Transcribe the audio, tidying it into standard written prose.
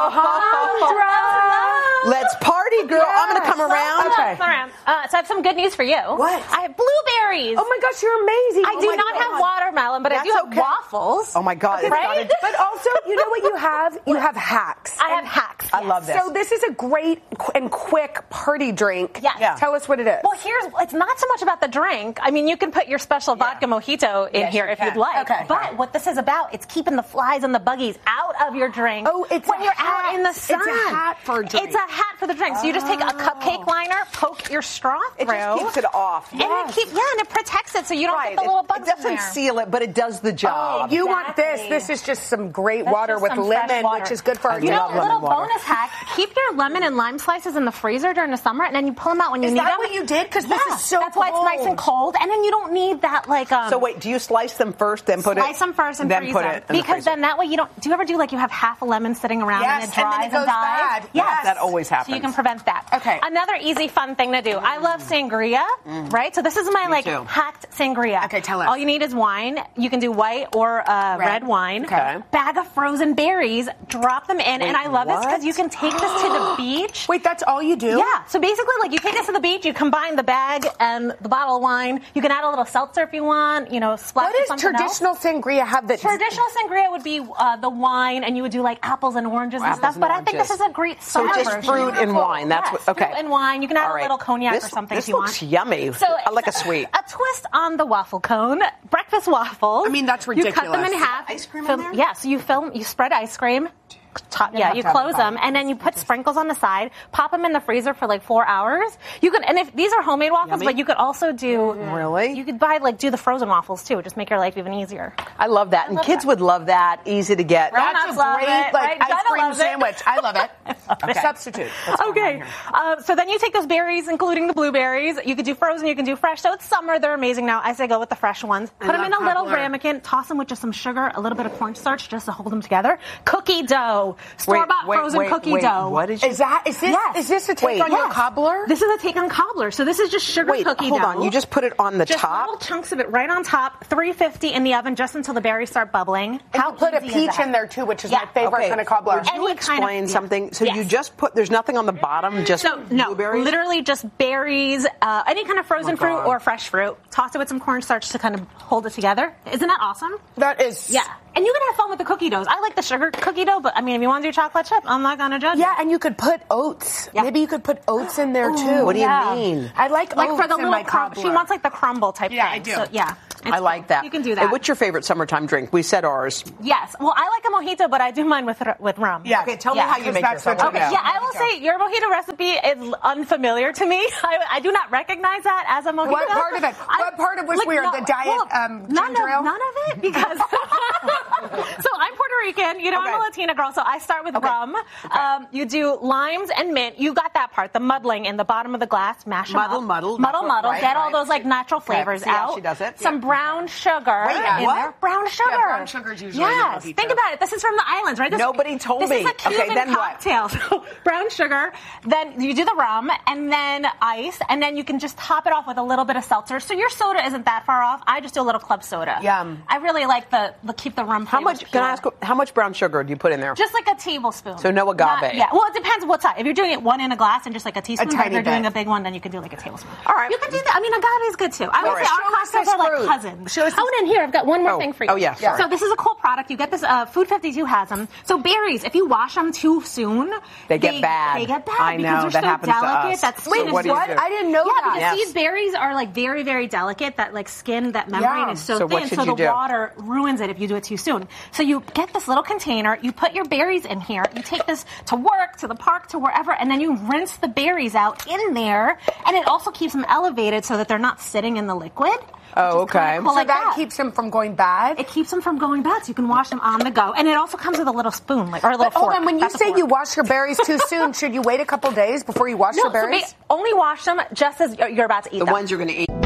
Let's party, girl. Yes. I'm going to come around. Okay. So I have some good news for you. What? I have blueberries. Oh my gosh, you're amazing. I do not have watermelon, but I do have waffles. Oh my God. Okay. Right? But also, you know what you have? You have hacks. I have hacks. I love this. So this is a great and quick party drink. Yes. Yeah. Tell us what it is. Well, it's not so much about the drink. I mean, you can put your special vodka mojito in here if you'd like. Okay. But what this is about, it's keeping the flies and the buggies out of your drink. Oh, it's when a you're hat. out in the sun. It's a hat for a drink. It's a hat for the drink. So you just take a cupcake liner, poke your straw through. It just keeps it off. And it protects it so you don't get the little bugs It doesn't in there. seal it, but it does the job. Oh, you want this? This is just some great water just with some fresh lemon, water. which is good for our You know, love lemon little water. bonus hack, keep your lemon and lime slices in the freezer during the summer, and then you pull them out when you Is need that them. what you did? Because this is so That's why it's nice and cold, and then you don't need that, So wait, do you slice them first, then put Slice them first and then freeze put them. it in the Because freezer? then that way you don't... Do you ever do you have half a lemon sitting around and it Yes, and then dries it goes dies? bad. Yes. That always happens. So you can prevent that. Okay. Another easy, fun thing to do. I love sangria, right? So this is my too. hacked sangria. Okay, tell us. All you need is wine. You can do white or red wine. Okay. Bag of frozen berries. Drop them in. Wait, and I love this what? because you can take this to the beach. Wait, that's all you do? Yeah. So basically, you take this to the beach, you combine the bag and the bottle of wine. You can add a little seltzer if you want, splash What with does something traditional else. sangria have that? Traditional sangria would be the wine, and you would do apples and oranges and stuff. But I think this is a great So summer just version. fruit and wine. That's Yes, what. Okay. fruit and wine. You can add All a right. little cognac This- or something this if you looks want. yummy. So I like a it's sweet. A twist on the waffle cone. Breakfast waffles. I mean, that's You cut them ridiculous. in half. Ice cream in there? Yeah. So you spread ice cream. You close them, and then you put sprinkles on the side. Pop them in the freezer for 4 hours. You can, and if these are homemade waffles, Yummy. but you could also do. Really? You could buy do the frozen waffles too. Just make your life even easier. I love that. And kids would love that. Easy to get. Right. That's a Love great it, right? ice Jenna cream loves it. sandwich. I love it. Substitute. What's going on Okay, here? so then you take those berries, including the blueberries. You could do frozen, you can do fresh. So it's summer, they're amazing now. I say go with the fresh ones. Put them in a love little cobbler. ramekin, toss them with just some sugar, a little bit of cornstarch just to hold them together. Cookie dough, store-bought frozen cookie dough. What is Is this Yes. is this a take Wait. on your Yes. cobbler? This is a take on cobbler. So this is just sugar Wait, cookie hold dough. on. You just put it on the just top? little chunks of it right on top, 350 in the oven just until the berries start bubbling. And How you put a easy is peach that? in there too, which is Yeah. my favorite Okay. kind of cobbler. Would you Any kind explain of- something? So Yes. you just there's nothing on the bottom, just So no, blueberries? literally just berries, any kind of frozen fruit God. or fresh fruit. Toss it with some cornstarch to kind of hold it together. Isn't that awesome? That is Yeah. And you can have fun with the cookie doughs. I like the sugar cookie dough, but I mean, if you want to do chocolate chip, I'm not going to judge Yeah, you. and you could put oats. Yeah. Maybe you could put oats in there too. What do you Yeah. mean? I like Like oats for the in little my crumble. cobbler. She wants like the crumble type Yeah, thing. I do. So, yeah. It's I like cool. that. You can do Hey, that. what's your favorite summertime drink? We said ours. Yes. Well, I like a mojito, but I do mine with rum. Yeah. Okay, tell Yeah. me how you make That's yours. what Okay, Yeah. yeah, I will say your mojito recipe is unfamiliar to me. I do not recognize that as a mojito. What part of it? What part of it was weird? The diet, ginger ale? None of it, because so I'm Puerto Rican. I'm Okay. a Latina girl, so I start with rum. You do limes and mint. You got that part, the muddling in the bottom of the glass. Mash them up. Muddle. Get Right, all right. those natural flavors See how out. she does it? Some brown sugar Wait, in what? there. Brown sugar. Yeah, brown sugar is usually in Yes. the mojito. Think about it. This is from the islands, right? Nobody told this me. This is a Okay, Cuban then what? cocktail. So brown sugar. Then you do the rum, and then ice, and then you can just top it off with a little bit of seltzer. So your soda isn't that far off. I just do a little club soda. Yum. I really like the keep the rum. How flavors much? Can I pure. ask? How much brown sugar do you put in there? Just like a tablespoon. So no agave. Yeah. Well, it depends what type. If you're doing it one in a glass and just like a teaspoon, but tiny if you're doing bit. a big one, then you can do like a tablespoon. All right. You can do that. I mean, agave is good too. I would right. say Show our us cocktails this are like fruit. cousins. Show us this- Oh, and here I've got one more Oh. thing for you. Oh, yeah, sorry. So this is a cool product. You get this. Food 52 has them. So berries, if you wash them too soon, They get bad. They get bad I know, because they're that so happens to delicate. us. That So skin what is do you What? do? I didn't know yeah, that. because these berries are like very, very delicate. That like skin, that membrane Yeah. is so So what thin, should so you the do? water ruins it if you do it too soon. So you get this little container, you put your berries in here, you take this to work, to the park, to wherever, and then you rinse the berries out in there, and it also keeps them elevated so that they're not sitting in the liquid. Oh, which is kinda okay. cool So like that keeps them from going bad. it keeps them from going bad, so you can wash them on the go. And it also comes with a little spoon, or a little But hold fork. on, when you That's a say fork. you wash your berries too soon, should you wait a couple days before you wash your so berries? only wash them just as you're about to eat The them. ones you're going to eat.